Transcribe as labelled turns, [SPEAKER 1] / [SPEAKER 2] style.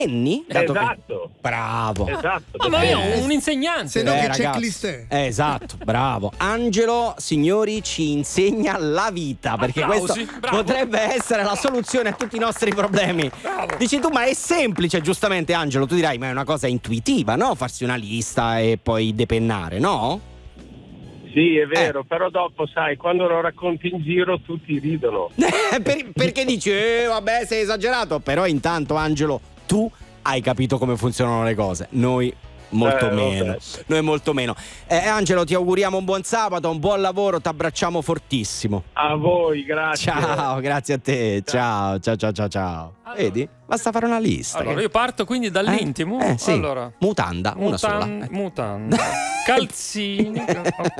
[SPEAKER 1] Dato
[SPEAKER 2] Esatto.
[SPEAKER 1] Bravo.
[SPEAKER 2] Esatto.
[SPEAKER 3] Ma io ho un insegnante.
[SPEAKER 4] Se no che
[SPEAKER 1] ragazzi.
[SPEAKER 4] checklist è?
[SPEAKER 1] Esatto, bravo. Angelo, signori, ci insegna la vita, perché
[SPEAKER 3] Applausi,
[SPEAKER 1] questo
[SPEAKER 3] bravo.
[SPEAKER 1] potrebbe essere la soluzione a tutti i nostri problemi.
[SPEAKER 3] Bravo.
[SPEAKER 1] Dici tu, ma è semplice, giustamente Angelo, tu dirai, ma è una cosa intuitiva, no? Farsi una lista e poi depennare, no?
[SPEAKER 2] Sì, è vero, però dopo, sai, quando lo racconti in giro tutti ridono.
[SPEAKER 1] Perché dici, vabbè, sei esagerato, però intanto Angelo, tu hai capito come funzionano le cose, noi molto meno.
[SPEAKER 2] vabbè.
[SPEAKER 1] Noi molto meno. Angelo, ti auguriamo un buon sabato, un buon lavoro, ti abbracciamo fortissimo.
[SPEAKER 2] A voi, grazie.
[SPEAKER 1] Ciao, grazie a te. Ciao.
[SPEAKER 3] Allora.
[SPEAKER 1] Vedi? Basta fare una lista.
[SPEAKER 3] Allora, io parto quindi dall'intimo.
[SPEAKER 1] Sì.
[SPEAKER 3] Allora,
[SPEAKER 1] Mutanda, una sola.
[SPEAKER 3] mutanda, calzini.